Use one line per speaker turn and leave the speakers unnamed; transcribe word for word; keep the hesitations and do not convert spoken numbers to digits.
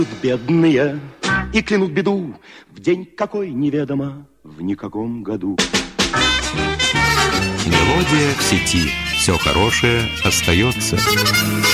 Бедные и клянут беду в день какой неведомо, в никаком году.
Мелодия в сети. Все хорошее остается.